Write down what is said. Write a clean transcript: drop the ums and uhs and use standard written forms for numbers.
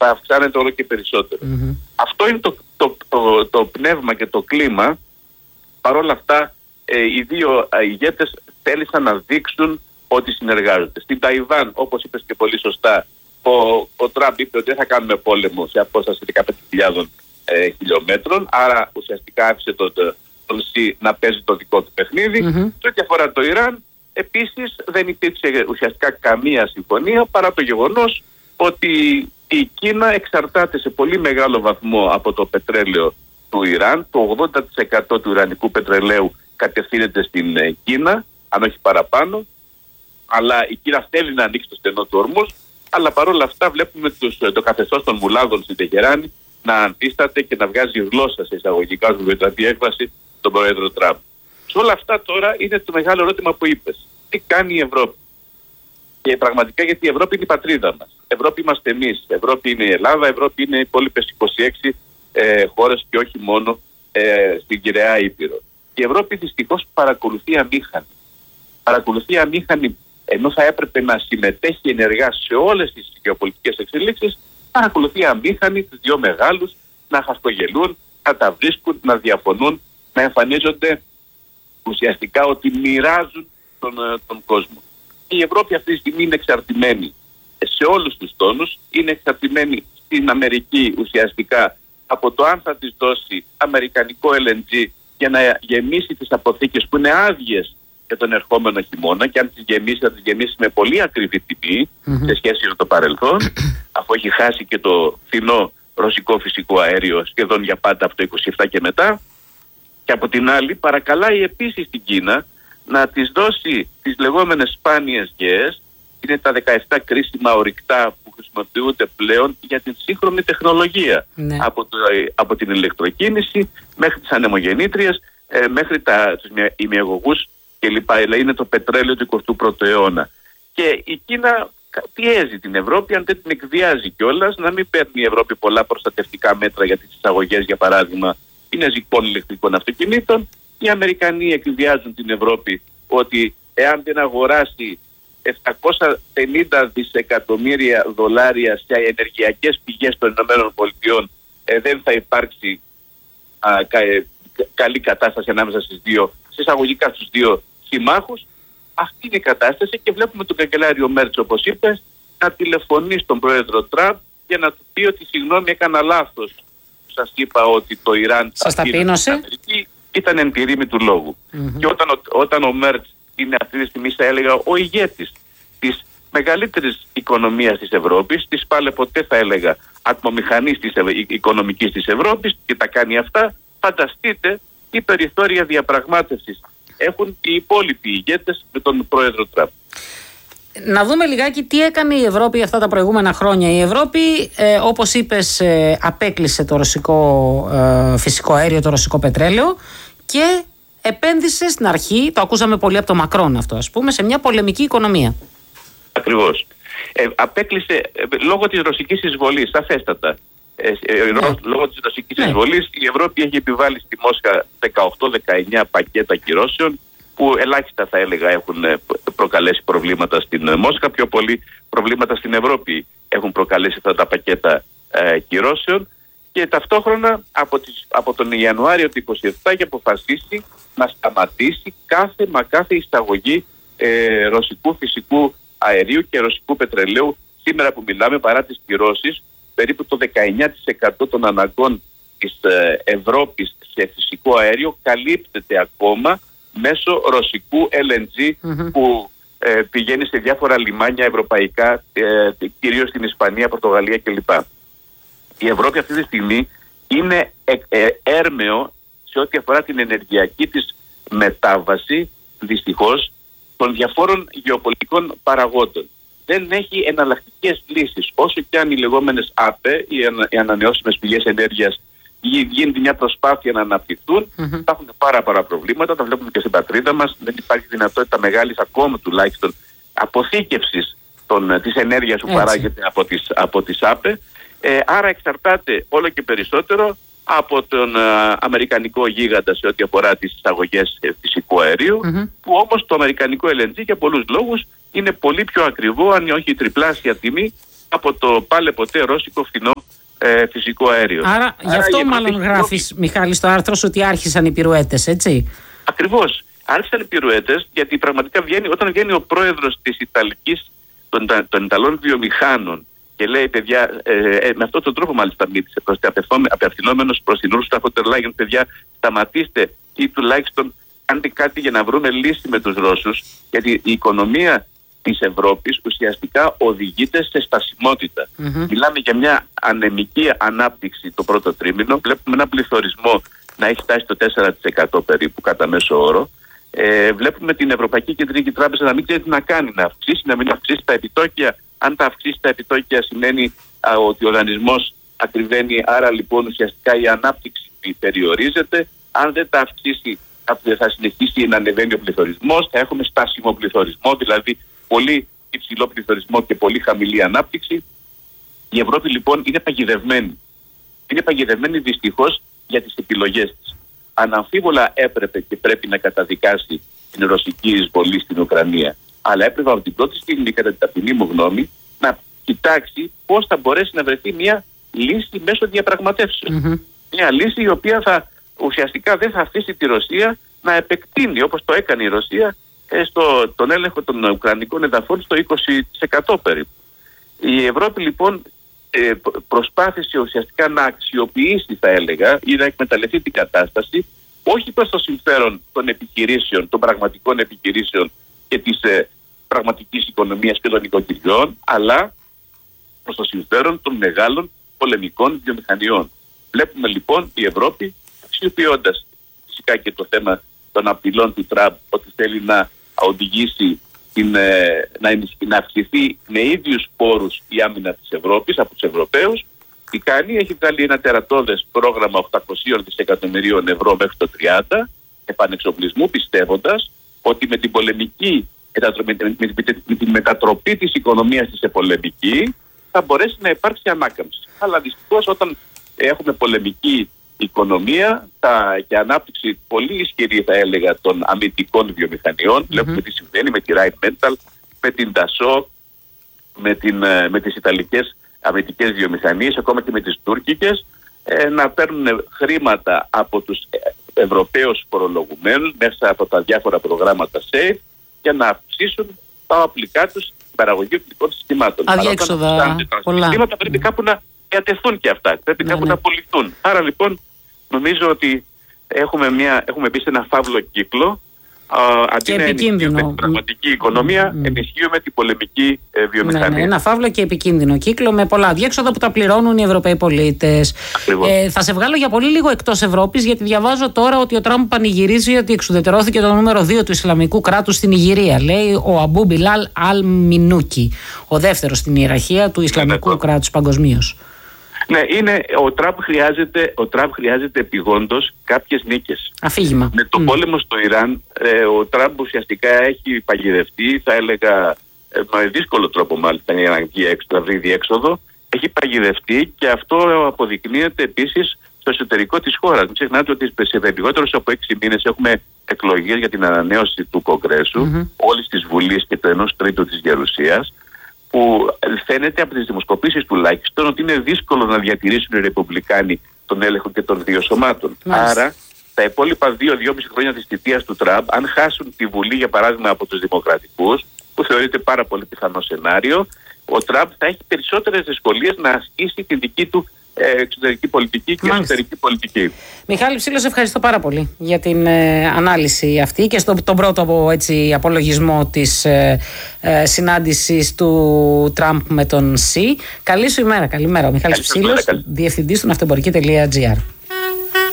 θα αυξάνεται όλο και περισσότερο. Αυτό είναι το πνεύμα και το κλίμα. Παρ' όλα αυτά, οι δύο ηγέτες θέλησαν να δείξουν ότι συνεργάζονται. Στην Ταϊβάν, όπως είπες και πολύ σωστά, ο Τραμπ είπε ότι δεν θα κάνουμε πόλεμο σε απόσταση 15.000 χιλιόμετρων, άρα ουσιαστικά άφησε τον ΣΥ να παίζει το δικό του παιχνίδι. Σε ό,τι αφορά το Ιράν, επίσης δεν υπήρξε ουσιαστικά καμία συμφωνία, παρά το γεγονός ότι η Κίνα εξαρτάται σε πολύ μεγάλο βαθμό από το πετρέλαιο του Ιράν. Το 80% του ιρανικού πετρελαίου κατευθύνεται στην Κίνα, αν όχι παραπάνω. Αλλά η Κίνα θέλει να ανοίξει το στενό του Ορμούζ, αλλά παρόλα αυτά βλέπουμε το καθεστώς των μουλάδων στην Τεχεράνη να αντίσταται και να βγάζει γλώσσα σε εισαγωγικά του μεταπή έκβαση τον πρόεδρο Τραμπ. Σε όλα αυτά τώρα είναι το μεγάλο ερώτημα που είπες. Τι κάνει η Ευρώπη? Και πραγματικά, γιατί η Ευρώπη είναι η πατρίδα μας. Ευρώπη είμαστε εμείς. Ευρώπη είναι η Ελλάδα, Ευρώπη είναι οι υπόλοιπες 26 χώρες και όχι μόνο στην Κυραιά Ήπειρο. Η Ευρώπη δυστυχώς παρακολουθεί αμήχανη. Παρακολουθεί αμήχανη, ενώ θα έπρεπε να συμμετέχει ενεργά σε όλες τις γεωπολιτικές εξελίξεις, παρακολουθεί αμήχανη τους δύο μεγάλους να χαστογελούν, να τα βρίσκουν, να διαφωνούν, να εμφανίζονται ουσιαστικά ότι μοιράζουν τον κόσμο. Η Ευρώπη αυτή τη στιγμή είναι εξαρτημένη σε όλους τους τόνους, είναι εξαρτημένη στην Αμερική ουσιαστικά από το αν θα της δώσει αμερικανικό LNG για να γεμίσει τις αποθήκες που είναι άδειες για τον ερχόμενο χειμώνα, και αν τις γεμίσει θα τις γεμίσει με πολύ ακριβή τιμή σε σχέση με το παρελθόν, αφού έχει χάσει και το φθηνό ρωσικό φυσικό αέριο σχεδόν για πάντα από το 27 και μετά. Και από την άλλη παρακαλάει επίσης την Κίνα να της δώσει τις λεγόμενες σπάνιες γεές, είναι τα 17 κρίσιμα ορυκτά που χρησιμοποιούνται πλέον για την σύγχρονη τεχνολογία. Ναι. Από την ηλεκτροκίνηση μέχρι τις ανεμογεννήτριες, μέχρι τους ημιαγωγούς κλπ. Δηλαδή είναι το πετρέλαιο του 21ου αιώνα. Και η Κίνα πιέζει την Ευρώπη, αν δεν την εκβιάζει κιόλας, να μην παίρνει η Ευρώπη πολλά προστατευτικά μέτρα για τις εισαγωγές, για παράδειγμα κινεζικών ηλεκτρικών αυτοκινήτων. Οι Αμερικανοί εκβιάζουν την Ευρώπη ότι εάν δεν αγοράσει 750 δισεκατομμύρια δολάρια σε ενεργειακές πηγές των ΗΠΑ, δεν θα υπάρξει καλή κατάσταση ανάμεσα στις δύο, εισαγωγικά στους δύο συμμάχους. Αυτή είναι η κατάσταση και βλέπουμε τον καγκελάριο Μέρτς, όπως είπες, να τηλεφωνεί στον πρόεδρο Τραμπ για να του πει ότι συγγνώμη, έκανα λάθος. Σας είπα ότι το Ιράν σας ταπείνωσε. Αμερική ήταν εν τη ρήμη του λόγου. Και όταν ο Μέρτς είναι αυτή τη στιγμή, θα έλεγα, ο ηγέτης της μεγαλύτερης οικονομίας της Ευρώπης, της πάλε ποτέ θα έλεγα ατμομηχανής της οικονομικής της Ευρώπης, και τα κάνει αυτά, φανταστείτε τι περιθώρια διαπραγμάτευσης έχουν οι υπόλοιποι ηγέτες με τον πρόεδρο Τραμπ. Να δούμε λιγάκι τι έκανε η Ευρώπη αυτά τα προηγούμενα χρόνια. Η Ευρώπη, όπως είπες, απέκλεισε το ρωσικό φυσικό αέριο, το ρωσικό πετρέλαιο, και επένδυσε στην αρχή, το ακούσαμε πολύ από το Μακρόν αυτό, ας πούμε, σε μια πολεμική οικονομία. Ακριβώς. Απέκλεισε λόγω της ρωσικής εισβολής, σαφέστατα. Λόγω της ρωσικής εισβολής η Ευρώπη έχει επιβάλει στη Μόσχα 18-19 πακέτα κυρώσεων, που ελάχιστα θα έλεγα έχουν προκαλέσει προβλήματα στην Μόσχα. Πιο πολύ προβλήματα στην Ευρώπη έχουν προκαλέσει αυτά τα πακέτα κυρώσεων, και ταυτόχρονα από τον Ιανουάριο του 2027 έχει αποφασίσει να σταματήσει κάθε εισαγωγή ρωσικού φυσικού αερίου και ρωσικού πετρελαίου. Σήμερα που μιλάμε, παρά τις κυρώσεις, περίπου το 19% των αναγκών της Ευρώπης σε φυσικό αέριο καλύπτεται ακόμα μέσω ρωσικού LNG που πηγαίνει σε διάφορα λιμάνια ευρωπαϊκά, κυρίως στην Ισπανία, Πορτογαλία κλπ. Η Ευρώπη αυτή τη στιγμή είναι έρμεο σε ό,τι αφορά την ενεργειακή της μετάβαση, δυστυχώς, των διαφόρων γεωπολιτικών παραγόντων. Δεν έχει εναλλακτικές λύσεις. Όσο και αν οι λεγόμενες ΑΠΕ, οι ανανεώσιμες πηγές ενέργειας, γίνεται μια προσπάθεια να αναπτυχθούν, υπάρχουν πάρα προβλήματα, τα βλέπουμε και στην πατρίδα μας. Δεν υπάρχει δυνατότητα μεγάλης, ακόμα τουλάχιστον, αποθήκευσης της ενέργειας που παράγεται από τις ΑΠΕ. Άρα εξαρτάται όλο και περισσότερο από τον αμερικανικό γίγαντα σε ό,τι αφορά τις εισαγωγές φυσικού αερίου, που όμως το αμερικανικό LNG για πολλούς λόγους είναι πολύ πιο ακριβό, αν όχι τριπλάσια τιμή από το πάλε ποτέ ρώσικο φθηνό φυσικό αέριο. Άρα γι' αυτό μάλλον γράφεις, Μιχάλη, στο άρθρο σου ότι άρχισαν οι πυρουέτες, έτσι. Ακριβώς. Άρχισαν οι πυρουέτες, γιατί πραγματικά όταν βγαίνει ο πρόεδρος της Ιταλικής, των Ιταλών βιομηχάνων, και λέει, παιδιά, με αυτόν τον τρόπο μάλιστα μίλησε, απευθυνόμενος προς την Ursula von der Leyen, παιδιά, σταματήστε ή τουλάχιστον κάντε κάτι για να βρούμε λύση με τους Ρώσους, γιατί η οικονομία της Ευρώπης ουσιαστικά οδηγείται σε στασιμότητα. Μιλάμε για μια ανεμική ανάπτυξη το πρώτο τρίμηνο, βλέπουμε ένα πληθωρισμό να έχει φτάσει το 4% περίπου κατά μέσο όρο. Βλέπουμε την Ευρωπαϊκή Κεντρική Τράπεζα να μην ξέρει τι να κάνει, να αυξήσει, να μην αυξήσει τα επιτόκια. Αν τα αυξήσει τα επιτόκια σημαίνει ότι ο δανεισμός ακριβένει, άρα λοιπόν ουσιαστικά η ανάπτυξη περιορίζεται. Αν δεν τα αυξήσει θα συνεχίσει να ανεβαίνει ο πληθωρισμός, θα έχουμε στάσιμο πληθωρισμό, δηλαδή πολύ υψηλό πληθωρισμό και πολύ χαμηλή ανάπτυξη. Η Ευρώπη λοιπόν είναι παγιδευμένη. Είναι παγιδευμένη δυστυχώς για τις επιλογές της. Αναμφίβολα έπρεπε και πρέπει να καταδικάσει την ρωσική εισβολή στην Ουκρανία. Αλλά έπρεπε από την πρώτη στιγμή, κατά την ταπεινή μου γνώμη, να κοιτάξει πώς θα μπορέσει να βρεθεί μια λύση μέσω διαπραγματεύσεων. Μια λύση η οποία ουσιαστικά δεν θα αφήσει τη Ρωσία να επεκτείνει, όπως το έκανε η Ρωσία, τον έλεγχο των ουκρανικών εδαφών στο 20% περίπου. Η Ευρώπη λοιπόν προσπάθησε ουσιαστικά να αξιοποιήσει, θα έλεγα, ή να εκμεταλλευτεί την κατάσταση, όχι προς το συμφέρον των επιχειρήσεων, των πραγματικών επιχειρήσεων και της πραγματικής οικονομίας και των οικοκυριών, αλλά προς το συμφέρον των μεγάλων πολεμικών βιομηχανιών. Βλέπουμε λοιπόν η Ευρώπη, αξιοποιώντας φυσικά και το θέμα των απειλών του Τραμπ, ότι θέλει να οδηγήσει να αυξηθεί με ίδιους πόρους η άμυνα της Ευρώπης από τους Ευρωπαίους. Τι κάνει, έχει βγάλει ένα τερατώδες πρόγραμμα 800 δισεκατομμυρίων ευρώ μέχρι το 30 επανεξοπλισμού, πιστεύοντας ότι με την πολεμική, με την μετατροπή της οικονομίας της σε πολεμική θα μπορέσει να υπάρξει ανάκαμψη. Αλλά δυστυχώς όταν έχουμε πολεμική οικονομία και ανάπτυξη πολύ ισχυρή, θα έλεγα, των αμυντικών βιομηχανιών, βλέπουμε τι συμβαίνει με τη Rheinmetall, με την Dassault, με τις ιταλικές αμυντικές βιομηχανίες, ακόμα και με τις τουρκικές, να παίρνουν χρήματα από τους Ευρωπαίους φορολογουμένους μέσα από τα διάφορα προγράμματα SAFE για να αυξήσουν τα οπλικά τους στην παραγωγή οπλικών συστημάτων. Αδιέξοδα πολλά. Συστήματα πρέπει κάπου να διατεθούν και αυτά, πρέπει κάπου να απολυθούν. Άρα λοιπόν νομίζω ότι έχουμε μπει σε ένα φαύλο κύκλο. Αντί να ενισχύουμε την πραγματική οικονομία, ενισχύουμε την πολεμική βιομηχανία. Ναι, ένα φαύλο και επικίνδυνο κύκλο με πολλά αδιέξοδα που τα πληρώνουν οι Ευρωπαίοι πολίτες. Θα σε βγάλω για πολύ λίγο εκτός Ευρώπης, γιατί διαβάζω τώρα ότι ο Τραμπ πανηγυρίζει ότι εξουδετερώθηκε το νούμερο 2 του Ισλαμικού κράτους στην Ιγυρία. Λέει ο Αμπού Μπιλάλ Αλ Μινούκι, ο δεύτερος στην ιεραρχία του Ισλαμικού κράτους παγκοσμίως. Ναι, ο Τραμπ χρειάζεται επιγόντως κάποιες νίκες. Αφήγημα. Με τον πόλεμο στο Ιράν, ο Τραμπ ουσιαστικά έχει παγιδευτεί, θα έλεγα, με δύσκολο τρόπο μάλιστα για να βγει έξω, να βρει διέξοδο. Έχει παγιδευτεί και αυτό αποδεικνύεται επίσης στο εσωτερικό της χώρας. Μην ξεχνάτε ότι σε λιγότερους από 6 μήνες έχουμε εκλογές για την ανανέωση του Κογκρέσου, όλης της Βουλής και το 1/3 της Γερουσίας, που φαίνεται από τις δημοσκοπήσεις τουλάχιστον ότι είναι δύσκολο να διατηρήσουν οι Ρεπουμπλικάνοι τον έλεγχο και των δύο σωμάτων. Άρα, τα υπόλοιπα 2-2,5 χρόνια της θητείας του Τραμπ, αν χάσουν τη Βουλή, για παράδειγμα, από τους Δημοκρατικούς, που θεωρείται πάρα πολύ πιθανό σενάριο, ο Τραμπ θα έχει περισσότερες δυσκολίες να ασκήσει τη δική του εξωτερική πολιτική και εσωτερική πολιτική. Μιχάλη Ψήλο, σε ευχαριστώ πάρα πολύ για την ανάλυση αυτή και τον πρώτο απολογισμό της συνάντησης του Τραμπ με τον Σι. Καλή σου ημέρα. Καλημέρα. Ο Μιχάλης Ψήλος, διευθυντής του ναυτοεμπορική.gr.